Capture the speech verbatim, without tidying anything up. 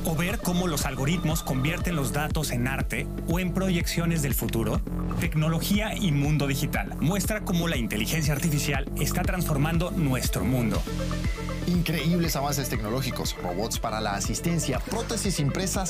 ¿O ver cómo los algoritmos convierten los datos en arte o en proyecciones del futuro? Tecnología y mundo digital muestra cómo la inteligencia artificial está transformando nuestro mundo. Increíbles avances tecnológicos, robots para la asistencia, prótesis impresas